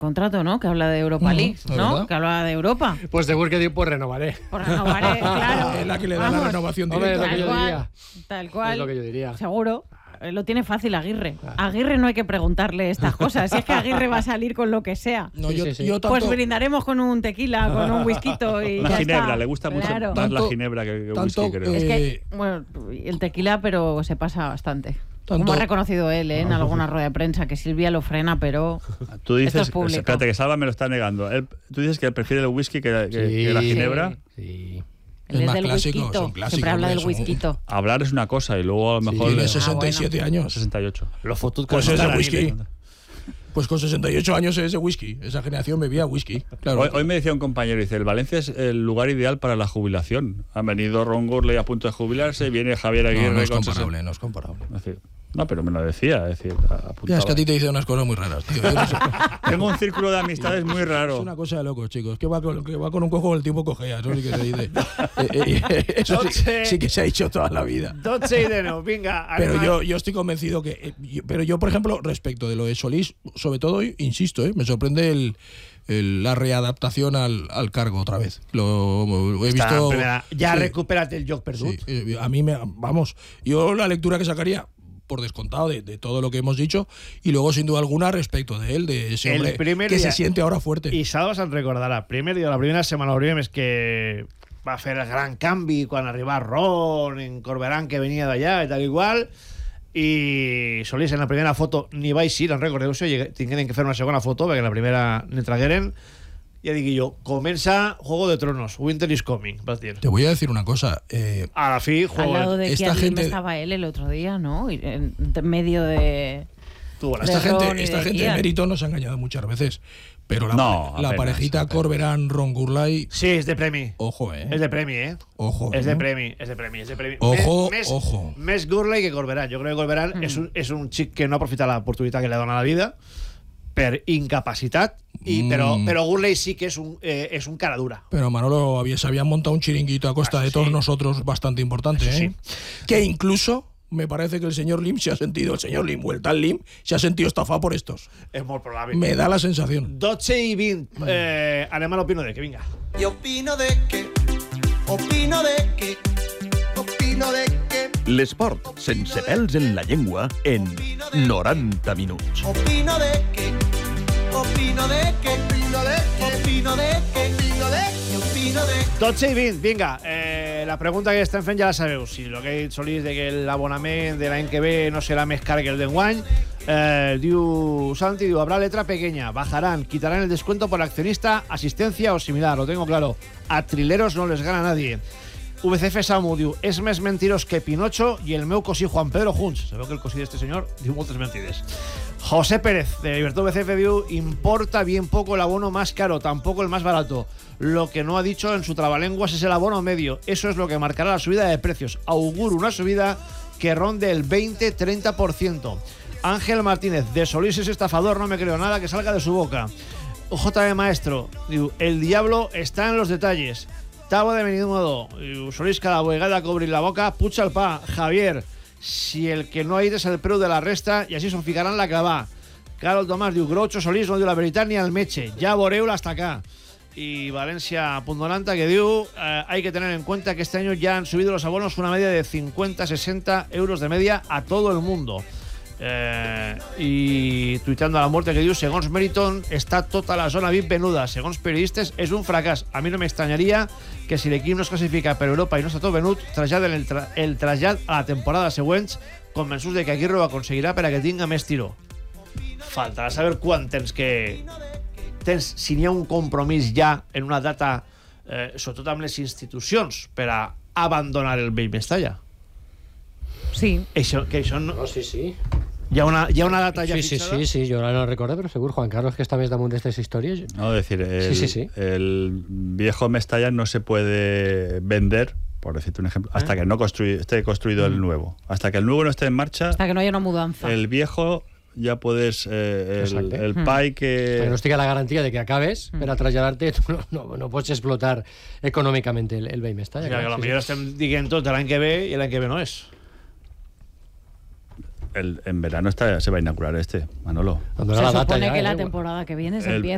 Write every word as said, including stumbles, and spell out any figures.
contrato, ¿no? Que habla de Europa League, ¿no? ¿no? Que habla de Europa. Pues seguro que digo, pues renovaré. Pues renovaré, claro. Es la que le da Vamos. la renovación Hombre, directa. es lo que Tal yo cual, diría. tal cual. Es lo que yo diría. Seguro. Lo tiene fácil Aguirre. Aguirre no hay que preguntarle estas cosas. Si es que Aguirre va a salir con lo que sea. No, Sí, yo, sí, sí. yo tanto, Pues brindaremos con un tequila, con un whisky y Una ya ginebra, está. le gusta mucho Claro. más la Tanto- ginebra que el tanto, whisky, creo. eh, Es que, bueno, el tequila, pero se pasa bastante. Tanto- Como ha reconocido él, ¿eh? En alguna rueda de prensa, que Silvia lo frena, pero Tú dices, esto es público. espérate, que Salva me lo está negando. Él, tú dices que él prefiere el whisky que, que- Sí. que la ginebra. Sí. Es él es más del clásico, whisky. son clásicos, Siempre habla del hombre, son- whisky. Hablar es una cosa y luego a lo mejor... tiene le- sesenta y siete Ah, años. sesenta y ocho. Los fotos Pues es de caran, whisky. ¿eh? Pues con sesenta y ocho años es de whisky. Esa generación bebía whisky. Claro. Hoy, hoy me decía un compañero, dice, el Valencia es el lugar ideal para la jubilación. Ha venido Ron Gurley a punto de jubilarse, viene Javier Aguirre... no, no es con comparable, sesenta. no es comparable. Es decir, no, pero me lo decía, es decir, apuntaba. Ya, es que a ti te dicen unas cosas muy raras, tío. Yo no sé. Tengo un círculo de amistades muy Es raro. una cosa de locos, chicos. Que va con, que va con un cojo el tiempo cojea. Eso sí que se dice. Eh, eh, eso sí, Entonces- sí que se ha dicho toda la vida. Dotze y de no, venga. Pero además- yo, yo estoy convencido que... eh, yo- pero yo, por ejemplo, respecto de lo de Solís, sobre todo, insisto, eh, me sorprende el, el- la readaptación al, al cargo otra vez. Lo, lo he Está en visto... primera. Ya sí, recupérate el joc perdut. sí, eh, a mí me... Vamos, yo la lectura que sacaría, por descontado de, de todo lo que hemos dicho, y luego, sin duda alguna, respecto de él, de ese El hombre primer que día- se siente ahora fuerte. I Salva se'n recordarà. Primer dia, la primera setmana, el primer és que va fer el gran canvi quan arribà Ron, en Corberán, que venia d'allà i tal igual, i Solís en la primera foto ni va eixir, en recordeu-se, tingueren que fer una segona foto perquè en la primera ne tragueren. Ja digui jo, comença Juego de Tronos, Winter is Coming, vas dir. Te voy a decir una cosa. Eh, A la fi, al Juego lado de... de esta Kian Lim gente- estaba él el otro día, ¿no? Y en en medio de... Tú, la- de esta Ron y gente, esta de gente de Kian. mérito nos ha engañado muchas veces. Pero la, No, la apenas, parejita apenas. Corberán-Ron Gurlay, Sí, és de premi. ojo, eh. És de premi, eh? Ojo. És eh. de premi, és de premi, és de premi. Ojo, més, ojo. Més Gurley que Corberán. Jo crec que Corberán Mm. és, un, és un xic que no aprofita l'oportunitat que li dona la vida per incapacitat, i, Mm. però, però Gurley sí que és un, eh, és un cara dura. Pero Manolo, había, se habían montado un chiringuito a costa Eso de todos sí. nosotros bastante importante, Eso ¿eh? Que incluso me parece que el señor Lim se ha sentido, el señor Lim o el tal Lim, se ha sentido estafado por estos. És molt probable. Me da la sensación. dotze i vint. Eh, anem a l'opino de que vinga. Y opino de que, opino de que, opino de que, L'esport sense pèls en la llengua en noranta minuts. opino de que, opino de que, opino de que, opino de que, opino de que, opino de que. dotze i vint, vinga. Eh, la pregunta que estem fent ja la sabeu. Si el que ha dit Solís de que l'abonament de l'any que ve no serà més car que el d'enguany, eh, diu Santi, diu, habrá letra pequeña, bajarán, quitarán el descuento por accionista, asistencia o similar, lo tengo claro. A trileros no les gana nadie. V C F Samu diu, és més mentirós que Pinocho i el meu cosí Juan Pedro junts. Se veu que el cosí d'este senyor diu moltes mentides. José Pérez, de Libertad V C F, diu, importa bien poco el abono más caro, tampoco el más barato. Lo que no ha dicho en su trabalenguas es el abono medio. Eso es lo que marcará la subida de precios. Auguro una subida que ronde el veinte treinta por ciento. Ángel Martínez, de Solís es estafador, no me creo nada que salga de su boca. J B Maestro, diu, el diablo está en los detalles. Tavo de Benidúmodo, diu, Solís cada vegada que obrir la boca, pucha el pa. Javier, si el que no ha ido es el preu de la resta y así s'ho ficaran la clavà. Carol Tomàs diu, Groucho Solís no diu la veritat ni al metge, ja veureu-la hasta acá. Y Valencia Pundolanta que diu, eh, hay que tener en cuenta que este año ya han subido los abonos una media de cincuenta a sesenta euros de media a todo el mundo. Eh, i tuitando a la muerte que diu, segons Meriton està tota la zona V I P venuda, segons periodistes és un fracàs. A mi no m'extranyaria que si l'equip no es classifica per Europa i no està tot venut, traslladen el, tra el trasllat a la temporada següent, convençuts de que Aguirre ho aconseguirà per a que tinga més tiro. Faltarà saber quan tens que tens, si n'hi ha un compromís ja en una data, eh, sobretot amb les institucions, per a abandonar el vell Mestalla. Sí. Això, que això no... No, sí, sí. Hi ha una, hi ha una data ja Sí, sí, fixada? sí, sí, jo no recordo, però segur, Juan Carlos, que està més damunt d'aquestes històries. No, es decir, el, Sí, sí, sí. el viejo Mestalla no se puede vender, por decirte un ejemplo, hasta que no construy, esté construido el nuevo. Hasta que el nuevo no esté en marcha, Hasta que no haya una mudanza. el viejo ya puedes... Eh, el, Exacte. el Mm. pie Que no que... estigui la garantia de que acabes per a traslladar-te, tu no, no, no pots explotar econòmicament el, el vell Mestalla. O sigui, que clar, potser estem dient tot de l'any que ve i l'any que ve no és. El, en verano está, se va a inaugurar este, Manolo. Cuando Se era la data supone ya, que eh, la bueno. temporada que viene se El, empieza